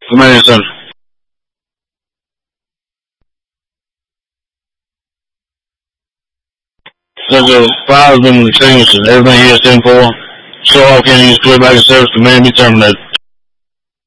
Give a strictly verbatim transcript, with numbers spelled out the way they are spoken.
Command Center. Central five has been extinguished. Everything here is ten four. Show off can't use clear back of service. Command be terminated.